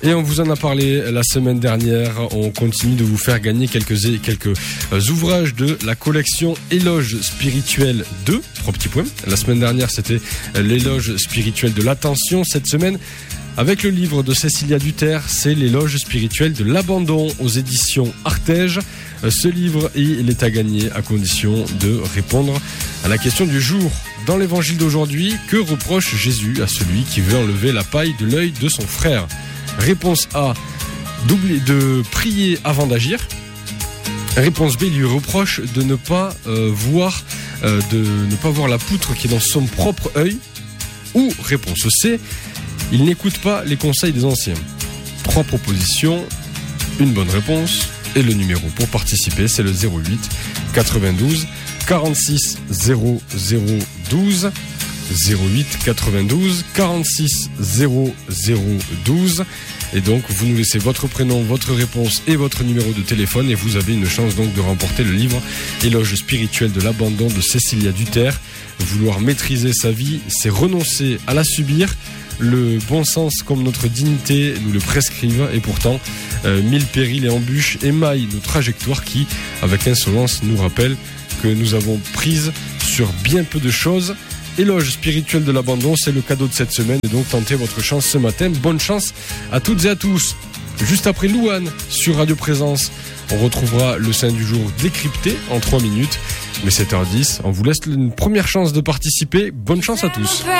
Et on vous en a parlé la semaine dernière. On continue de vous faire gagner quelques ouvrages de la collection Éloges spirituels 2. 3 petits points. La semaine dernière, c'était l'éloge spirituel de l'attention. Cette semaine, avec le livre de Cécilia Duterre, c'est l'éloge spirituel de l'abandon aux éditions Artege. Ce livre, il est à gagner à condition de répondre à la question du jour. Dans l'évangile d'aujourd'hui, que reproche Jésus à celui qui veut enlever la paille de l'œil de son frère? Réponse A, de prier avant d'agir. Réponse B, il lui reproche de ne pas voir la poutre qui est dans son propre œil. Ou réponse C, il n'écoute pas les conseils des anciens. 3 propositions, une bonne réponse. Et le numéro pour participer, c'est le 08 92 46 00 12. 08 92 46 00 12. Et donc, vous nous laissez votre prénom, votre réponse et votre numéro de téléphone. Et vous avez une chance donc de remporter le livre Éloge spirituel de l'abandon de Cécilia Duterre. Vouloir maîtriser sa vie, c'est renoncer à la subir. Le bon sens comme notre dignité nous le prescrivent. Et pourtant, 1000 périls et embûches émaillent nos trajectoires qui, avec insolence, nous rappellent que nous avons prise sur bien peu de choses. Éloge spirituel de l'abandon, c'est le cadeau de cette semaine. Et donc, tentez votre chance ce matin. Bonne chance à toutes et à tous. Juste après Louane sur Radio Présence, on retrouvera le saint du jour décrypté en 3 minutes. Mais 7h10, on vous laisse une première chance de participer. Bonne chance à tous.